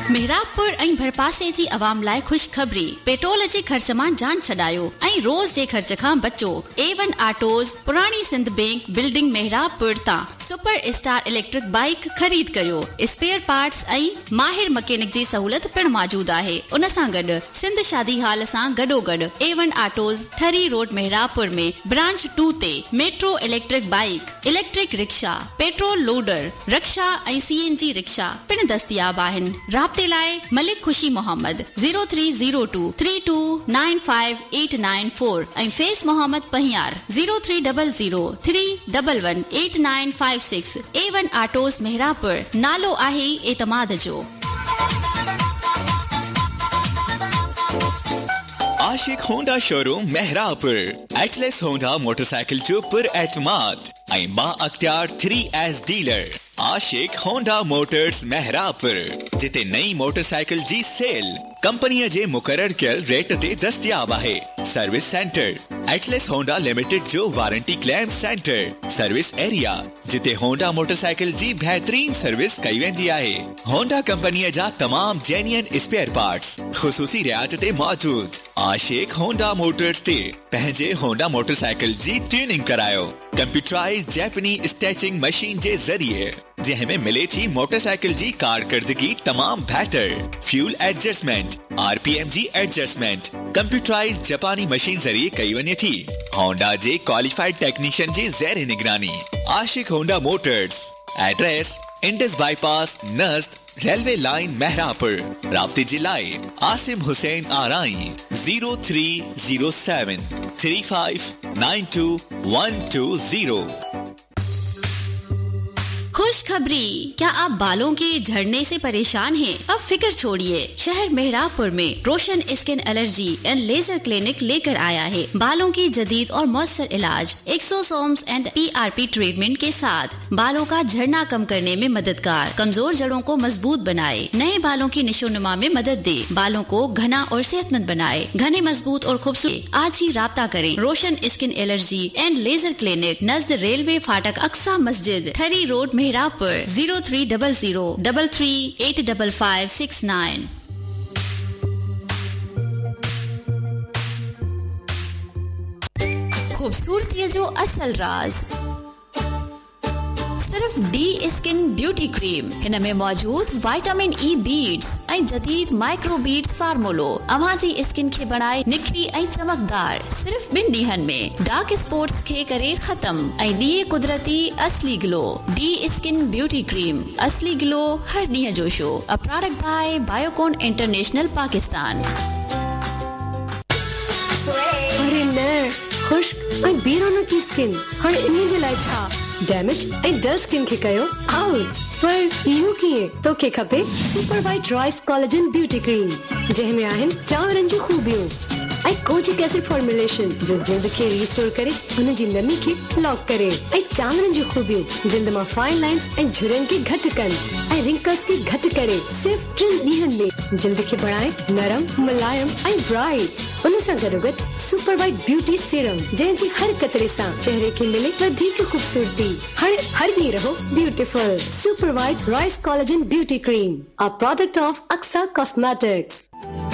मेहराबपुर ऐं भरपासे जी अवाम लाइ खुशखबरी। पेट्रोल जे ख़र्च मां जान छॾायो ऐं रोज़ जे ख़र्च खां बचो। A1 ऑटोज़ पुराणी सिंध बैंक बिल्डिंग मेहराबपुर तां सुपर स्टार इलेक्ट्रिक बाइक ख़रीद करियो। स्पेयर पार्ट्स ऐं माहिर मैकेनिक जी सहूलत पिण मौजूद आहे। उन सां गॾु सिंध शादी हाल सां गॾोगॾु A1 ऑटोज़ ठरी रोड मेहराबपुर में ब्रांच 2 ते metro electric bike, electric rickshaw, petrol loader, रक्षा ऐं CNG रिक्शा पिण दस्तियाब आहिनि। राब्ते लाइ मलिक खुशी मोहम्मद 0302 329589 ऐं फैज़ मोहम्मद पहियार 0300 3118956। A1 ऑटोज़ मेहराबपुर नालो आहे एतमाद जो। आशिक Honda showroom मेहराबपुर Atlas Honda motorcycle जो पुर एतमाद ऐं बा अख्तियार 3S डीलर आशिक होंडा मोटर्स मेहराबपुर जिते नई मोटरसाइकिल जी सेल कंपनी जे मुकर्रर कयल रेट ते दस्तियाब आहे। Service centre Atlas Honda limited जो warranty claim centre service area जिते होंडा मोटरसाइकिल जी बेहतरीन सर्विस कई वेंदी आहे। होंडा कंपनी जा तमाम जेन्युइन स्पेयर पार्ट्स खुसूसी रियायत ते मौजूद। आशिक होंडा मोटर्स ते पंहिंजे होंडा मोटरसाइकिल जी ट्यूनिंग करायो कंप्यूटराइज जैपनी स्टैचिंग मशीन जे जरिए जंहिंमें मिले थी मोटरसाइकिल जी कारकर्दगी तमाम बेहतर। फ्यूल एडजस्टमेंट, RPM जी एडजस्टमेंट कंप्यूटराइज जापानी मशीन जरिए कई वने थी। होंडा जे क्वालिफाइड टेक्नीशियन जी ज़ेर निगरानी। आशिक Honda Motors address Indus bypass नज़द railway line मेहराबपुर। राब्ते जिलाए Asim Hussain आराई 0307 3592 खुशखबरी, क्या आप बालों के झड़ने से परेशान हैं? अब फिक्र छोड़िए, शहर मेहराबपुर में रोशन skin allergy and laser clinic लेकर आया है बालों की जदीद और मौसर इलाज एक्सोसोम्स एंड PRP ट्रीटमेंट के साथ बालों का झड़ना कम करने में मददगार, कमजोर जड़ों को मजबूत बनाए, नए बालों की निशोनुमा में मदद दे, बालों को घना और सेहतमंद बनाए, घने मजबूत और खूबसूरत। आज ही राब्ता करें। रोशन skin allergy and laser clinic Najd railway फाटक अक्सा मस्जिद ठरी रोड मेहराबपुर 0300 33385569। खूबसूरती जो असल राज सिर्फ डी स्किन ब्यूटी क्रीम। हिन में मौजूद विटामिन E बीड्स ऐं जदीद माइक्रो बीड्स फार्मूलो अवां जी स्किन खे बनाए निखरी ऐं चमकदार। सिर्फ 2 ॾींहनि में डार्क स्पॉट्स खे करे खत्म ऐं ॾिए कुदरती असली glow. D skin beauty cream, असली ग्लो हर ॾींहं जो show. A product bye Biocon international Pakistan. अरे न खुश्क ऐं बेरोनो की स्किन हाणे इन जे लाइ छा डैमेज ऐं डल स्किन खे कयो आउट। पर इहो कीअं? तोखे खपे super white rice collagen beauty cream जंहिंमें आहिनि चांवरनि जूं खूबियूं ऐं कोजिक एसिड फॉर्मुलेशन जो जिल्द खे रीस्टोर करे हुन जी नमी खे लॉक करे ऐं चांवरनि जूं खूबियूं जिल्द मां फाइन लाइंस ऐं झुरियुनि खे घटि कनि ऐं रिंकल्स खे घटि करे सिर्फ 3 ॾींहनि में जिल्द खे बणाए नरम, मुलायम ऐं ब्राइट। उन सां गॾोगॾु सुपर वाइट ब्यूटी सीरम जंहिंजी हर कतरे सां चेहरे खे मिले वधीक खूबसूरती। हाणे हर ॾींहुं रहो beautiful. Super white rice collagen beauty cream, a product of Aqsa cosmetics.